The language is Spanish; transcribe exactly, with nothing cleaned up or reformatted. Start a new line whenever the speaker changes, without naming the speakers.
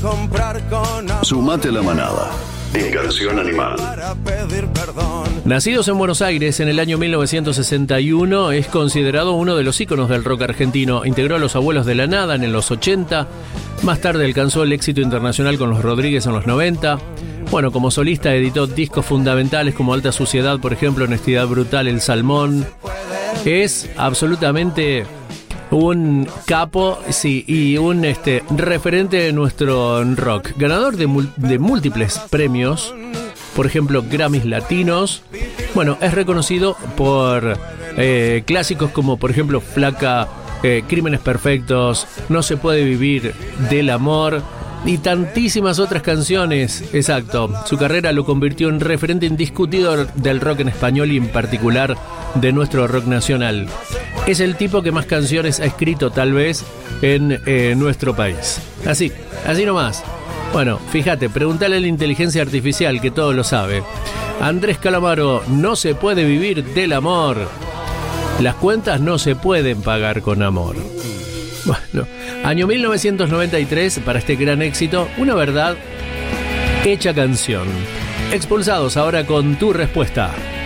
Sumate a la manada en Canción Animal.
Nacidos en Buenos Aires en el año mil novecientos sesenta y uno, es considerado uno de los íconos del rock argentino. Integró a Los Abuelos de la Nada en los ochenta. Más tarde alcanzó el éxito internacional con Los Rodríguez en los noventa. Bueno, como solista editó discos fundamentales como Alta Suciedad, por ejemplo, Honestidad Brutal, El Salmón. Es absolutamente un capo, sí, y un este, referente de nuestro rock. Ganador de, mul- de múltiples premios, por ejemplo, Grammys Latinos. Bueno, es reconocido por eh, clásicos como, por ejemplo, Flaca, eh, Crímenes Perfectos, No se puede vivir del amor y tantísimas otras canciones. Exacto, su carrera lo convirtió en referente indiscutido del rock en español y en particular de nuestro rock nacional. Es el tipo que más canciones ha escrito tal vez en eh, nuestro país. Así, así nomás. Bueno, fíjate, pregúntale a la inteligencia artificial que todo lo sabe. Andrés Calamaro, no se puede vivir del amor. Las cuentas no se pueden pagar con amor. Bueno, año mil novecientos noventa y tres, para este gran éxito, Una verdad hecha canción. Expulsados ahora con Tu respuesta.